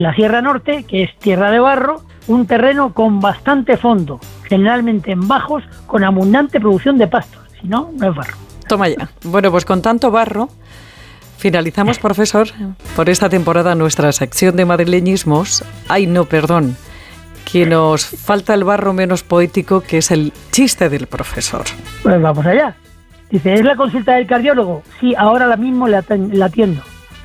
la Sierra Norte, que es tierra de barro, un terreno con bastante fondo, generalmente en bajos, con abundante producción de pastos. Si no, no es barro. Toma ya. Bueno, pues con tanto barro, finalizamos, profesor, por esta temporada nuestra sección de madrileñismos. Ay, no, perdón, que nos falta el barro menos poético, que es el chiste del profesor. Pues vamos allá. Dice, ¿es la consulta del cardiólogo? Sí, ahora mismo la atiendo.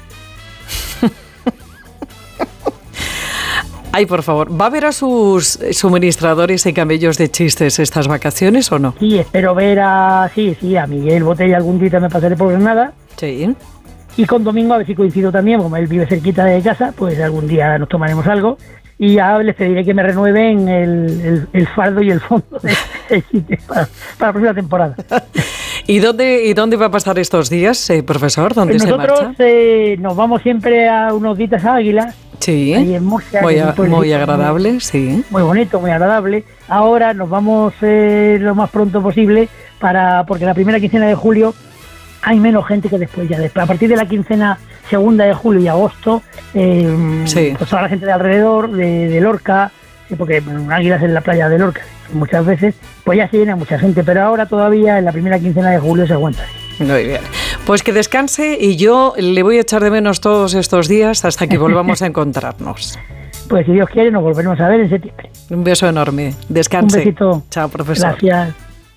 Ay, por favor, ¿va a ver a sus suministradores y camellos de chistes estas vacaciones o no? Sí, espero ver a Miguel Botella algún día, me pasaré por Granada. Sí. Y con Domingo a ver si coincido también, como él vive cerquita de casa, pues algún día nos tomaremos algo. Y ya les pediré que me renueven el fardo y el fondo de chistes para la próxima temporada. ¿Y dónde va a pasar estos días, profesor? ¿Dónde se marcha? Nosotros nos vamos siempre a unos días a Águilas. Sí, ahí en Murcia, muy agradable, sí. Muy bonito, muy agradable. Ahora nos vamos lo más pronto posible porque la primera quincena de julio hay menos gente que después. A partir de la quincena segunda de julio y agosto, pues toda la gente de alrededor, de Lorca, porque Águilas en la playa de Lorca muchas veces, pues ya se llena mucha gente, pero ahora todavía en la primera quincena de julio se aguanta. Muy bien. Pues que descanse y yo le voy a echar de menos todos estos días hasta que volvamos a encontrarnos. Pues si Dios quiere nos volveremos a ver en septiembre. Un beso enorme. Descanse. Un besito. Chao, profesor. Gracias.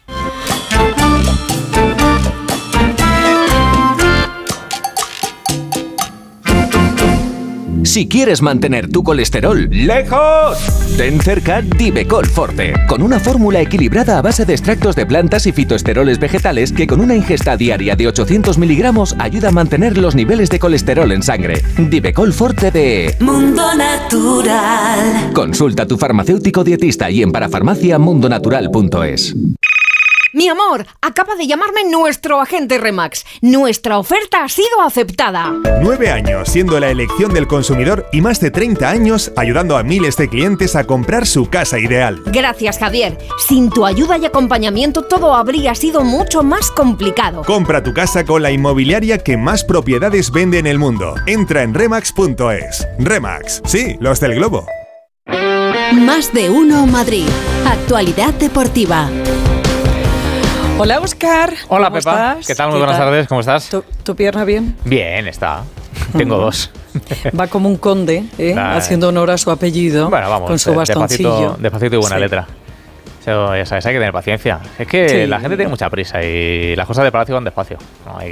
Si quieres mantener tu colesterol lejos, ten cerca Divecol Forte, con una fórmula equilibrada a base de extractos de plantas y fitoesteroles vegetales que con una ingesta diaria de 800 miligramos ayuda a mantener los niveles de colesterol en sangre. Divecol Forte de Mundo Natural. Consulta a tu farmacéutico dietista y en parafarmaciamundonatural.es. Mi amor, acaba de llamarme nuestro agente Remax. Nuestra oferta ha sido aceptada. 9 años siendo la elección del consumidor y más de 30 años ayudando a miles de clientes a comprar su casa ideal. Gracias, Javier. Sin tu ayuda y acompañamiento todo habría sido mucho más complicado. Compra tu casa con la inmobiliaria que más propiedades vende en el mundo. Entra en Remax.es. Remax, sí, los del globo. Más de uno Madrid. Actualidad deportiva. Hola, Óscar. Hola, Pepa. ¿Estás? ¿Qué tal? Muy buenas tardes. ¿Cómo estás? ¿Tu pierna bien? Bien, está. Tengo dos. Va como un conde, haciendo honor a su apellido, bueno, vamos, con su bastoncillo. Despacito y buena letra. Eso, ya sabes, hay que tener paciencia. Es que la gente tiene mucha prisa y las cosas de palacio van despacio. No, hay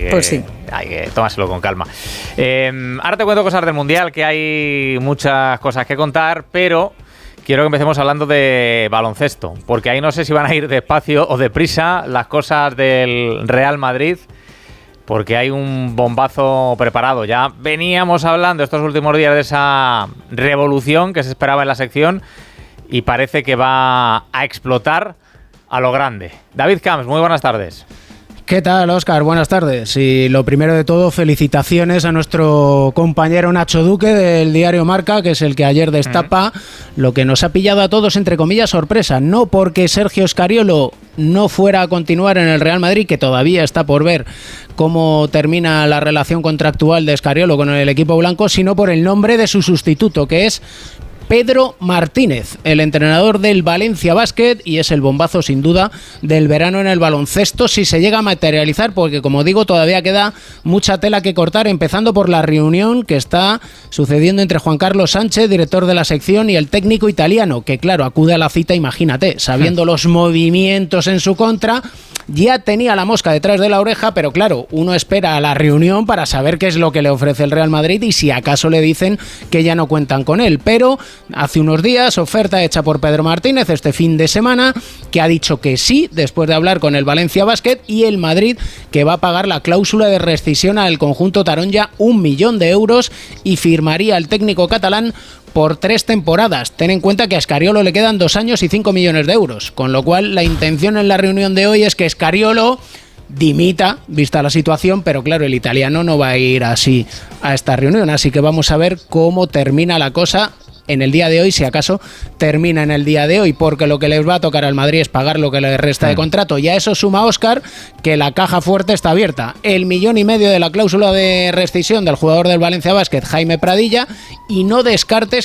que tomárselo con calma. Ahora te cuento cosas del Mundial, que hay muchas cosas que contar, pero quiero que empecemos hablando de baloncesto, porque ahí no sé si van a ir despacio o deprisa las cosas del Real Madrid, porque hay un bombazo preparado. Ya veníamos hablando estos últimos días de esa revolución que se esperaba en la sección y parece que va a explotar a lo grande. David Camps, muy buenas tardes. ¿Qué tal, Óscar? Buenas tardes. Y lo primero de todo, felicitaciones a nuestro compañero Nacho Duque del diario Marca, que es el que ayer destapa lo que nos ha pillado a todos, entre comillas, sorpresa. No porque Sergio Scariolo no fuera a continuar en el Real Madrid, que todavía está por ver cómo termina la relación contractual de Scariolo con el equipo blanco, sino por el nombre de su sustituto, que es Pedro Martínez, el entrenador del Valencia Basket, y es el bombazo sin duda del verano en el baloncesto si se llega a materializar, porque como digo todavía queda mucha tela que cortar, empezando por la reunión que está sucediendo entre Juan Carlos Sánchez, director de la sección, y el técnico italiano, que claro, acude a la cita, imagínate, sabiendo los movimientos en su contra. Ya tenía la mosca detrás de la oreja, pero claro, uno espera a la reunión para saber qué es lo que le ofrece el Real Madrid y si acaso le dicen que ya no cuentan con él. Pero hace unos días, oferta hecha por Pedro Martínez este fin de semana, que ha dicho que sí, después de hablar con el Valencia Basket, y el Madrid, que va a pagar la cláusula de rescisión al conjunto taronja, 1 millón de euros, y firmaría el técnico catalán por 3 temporadas. Ten en cuenta que a Scariolo le quedan 2 años y 5 millones de euros, con lo cual la intención en la reunión de hoy es que Scariolo dimita, vista la situación, pero claro, el italiano no va a ir así a esta reunión, así que vamos a ver cómo termina la cosa en el día de hoy, si acaso termina en el día de hoy, porque lo que les va a tocar al Madrid es pagar lo que le resta de contrato. Y a eso suma, Óscar, que la caja fuerte está abierta. 1,5 millones de la cláusula de rescisión del jugador del Valencia Basket, Jaime Pradilla, y no descartes